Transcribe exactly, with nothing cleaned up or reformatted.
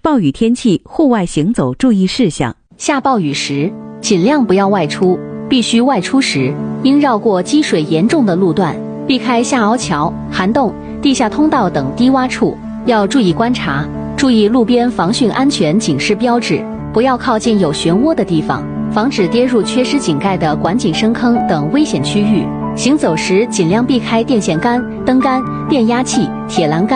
暴雨天气户外行走注意事项。 下暴雨时，尽量不要外出，必须外出时，应绕过积水严重的路段，避开下凹桥、涵洞、地下通道等低洼处。要注意观察，注意路边防汛安全警示标志，不要靠近有漩涡的地方，防止跌入缺失井盖的管井深坑等危险区域。行走时尽量避开电线杆、灯杆、电压器、铁栏杆。